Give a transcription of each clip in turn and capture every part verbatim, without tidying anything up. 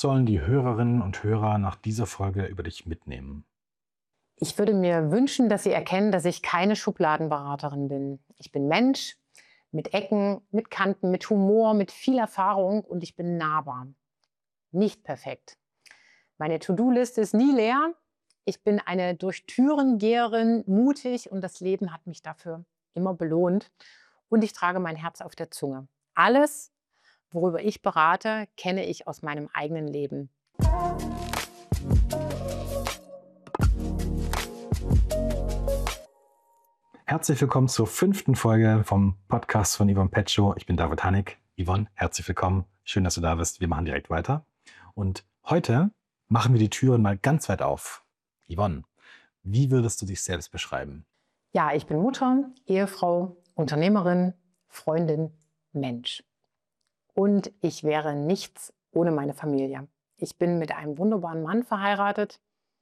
sollen die Hörerinnen und Hörer nach dieser Folge über dich mitnehmen? Ich würde mir wünschen, dass Sie erkennen, dass ich keine Schubladenberaterin bin. Ich bin Mensch mit Ecken, mit Kanten, mit Humor, mit viel Erfahrung und ich bin nahbar. Nicht perfekt. Meine To-Do-Liste ist nie leer. Ich bin eine durch Türen Geherin, mutig und das Leben hat mich dafür immer belohnt. Und ich trage mein Herz auf der Zunge. Alles, worüber ich berate, kenne ich aus meinem eigenen Leben. Herzlich willkommen zur fünften Folge vom Podcast von Yvonne Petschow. Ich bin David Hannig. Yvonne, herzlich willkommen. Schön, dass du da bist. Wir machen direkt weiter. Und heute machen wir die Türen mal ganz weit auf. Yvonne, wie würdest du dich selbst beschreiben? Ja, ich bin Mutter, Ehefrau, Unternehmerin, Freundin, Mensch. Und ich wäre nichts ohne meine Familie. Ich bin mit einem wunderbaren Mann verheiratet,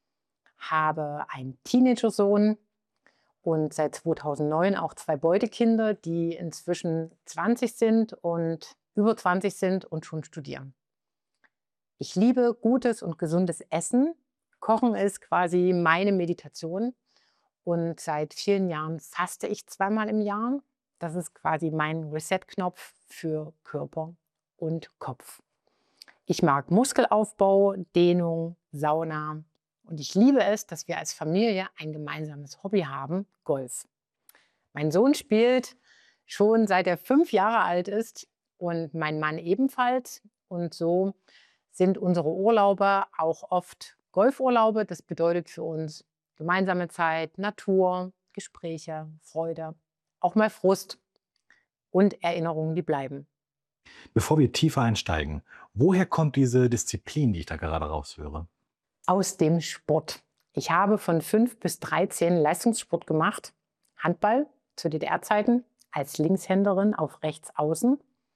habe einen Teenager-Sohn und seit zweitausendneun auch zwei Beutekinder, die inzwischen zwanzig sind und über zwanzig sind und schon studieren. Ich liebe gutes und gesundes Essen. Kochen ist quasi meine Meditation. Und seit vielen Jahren faste ich zweimal im Jahr. Das ist quasi mein Reset-Knopf für Körper und Kopf. Ich mag Muskelaufbau, Dehnung, Sauna. Und ich liebe es, dass wir als Familie ein gemeinsames Hobby haben, Golf. Mein Sohn spielt schon seit er fünf Jahre alt ist und mein Mann ebenfalls. Und so sind unsere Urlaube auch oft Golfurlaube. Das bedeutet für uns gemeinsame Zeit, Natur, Gespräche, Freude, auch mal Frust und Erinnerungen, die bleiben. Bevor wir tiefer einsteigen, woher kommt diese Disziplin, die ich da gerade raushöre? Aus dem Sport. Ich habe von fünf bis dreizehn Leistungssport gemacht. Handball zu D D R-Zeiten als Linkshänderin auf rechts außen.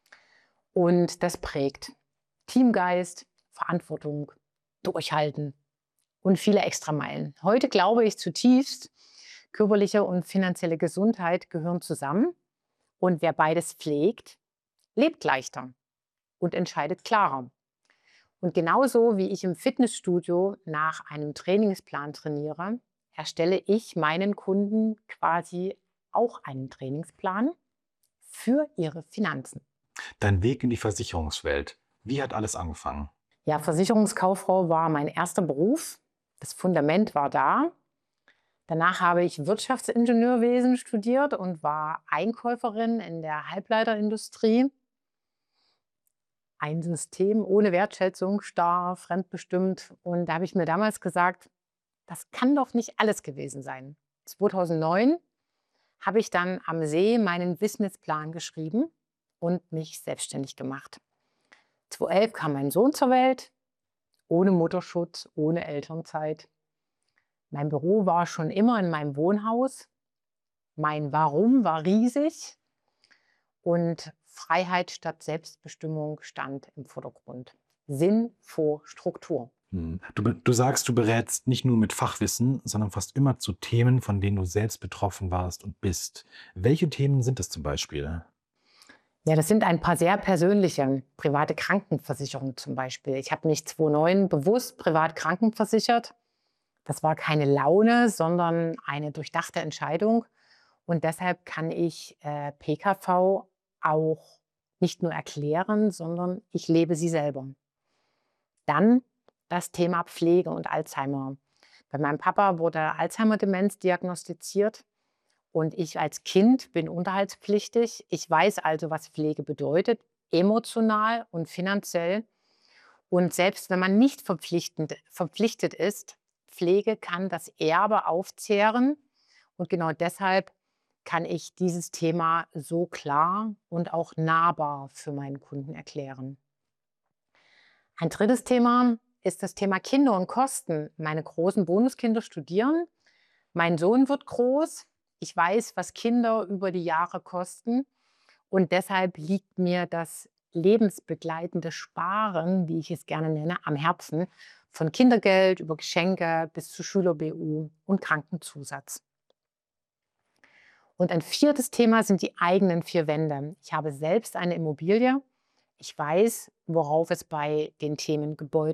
Und das prägt Teamgeist, Verantwortung, Durchhalten und viele Extrameilen. Heute glaube ich zutiefst, körperliche und finanzielle Gesundheit gehören zusammen. Und wer beides pflegt, lebt leichter und entscheidet klarer. Und genauso wie ich im Fitnessstudio nach einem Trainingsplan trainiere, erstelle ich meinen Kunden quasi auch einen Trainingsplan für ihre Finanzen. Dein Weg in die Versicherungswelt. Wie hat alles angefangen? Ja, Versicherungskauffrau war mein erster Beruf. Das Fundament war da. Danach habe ich Wirtschaftsingenieurwesen studiert und war Einkäuferin in der Halbleiterindustrie. Ein System ohne Wertschätzung, starr, fremdbestimmt. Und da habe ich mir damals gesagt, das kann doch nicht alles gewesen sein. zweitausendneun habe ich dann am See meinen Businessplan geschrieben und mich selbstständig gemacht. zweitausendelf kam mein Sohn zur Welt, ohne Mutterschutz, ohne Elternzeit. Mein Büro war schon immer in meinem Wohnhaus. Mein Warum war riesig und Freiheit statt Selbstbestimmung stand im Vordergrund. Sinn vor Struktur. Hm. Du, be- du sagst, du berätst nicht nur mit Fachwissen, sondern fast immer zu Themen, von denen du selbst betroffen warst und bist. Welche Themen sind es zum Beispiel? Ja, das sind ein paar sehr persönliche, private Krankenversicherungen zum Beispiel. Ich habe mich zweitausendneun bewusst privat krankenversichert. Das war keine Laune, sondern eine durchdachte Entscheidung. Und deshalb kann ich äh, P K V auch nicht nur erklären, sondern ich lebe sie selber. Dann das Thema Pflege und Alzheimer. Bei meinem Papa wurde Alzheimer-Demenz diagnostiziert und ich als Kind bin unterhaltspflichtig. Ich weiß also, was Pflege bedeutet, emotional und finanziell. Und selbst wenn man nicht verpflichtend, verpflichtet ist, Pflege kann das Erbe aufzehren. Und genau deshalb kann ich dieses Thema so klar und auch nahbar für meinen Kunden erklären. Ein drittes Thema ist das Thema Kinder und Kosten. Meine großen Bonuskinder studieren. Mein Sohn wird groß. Ich weiß, was Kinder über die Jahre kosten. Und deshalb liegt mir das lebensbegleitende Sparen, wie ich es gerne nenne, am Herzen. Von Kindergeld über Geschenke bis zu Schüler-B U und Krankenzusatz. Und ein viertes Thema sind die eigenen vier Wände. Ich habe selbst eine Immobilie. Ich weiß, worauf es bei den Themen Gebäude